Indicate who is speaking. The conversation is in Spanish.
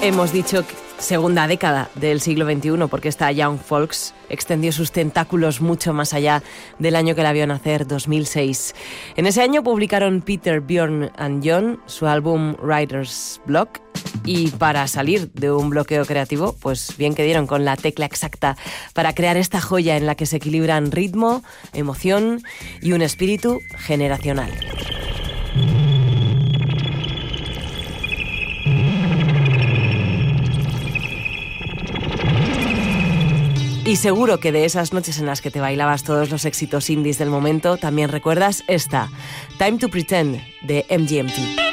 Speaker 1: Hemos dicho segunda década del siglo XXI porque esta Young Folks extendió sus tentáculos mucho más allá del año que la vio nacer, 2006. En ese año publicaron Peter, Björn and John su álbum Writer's Block, y para salir de un bloqueo creativo, pues bien que dieron con la tecla exacta para crear esta joya en la que se equilibran ritmo, emoción y un espíritu generacional. Y seguro que de esas noches en las que te bailabas todos los éxitos indies del momento, también recuerdas esta, Time to Pretend, de MGMT.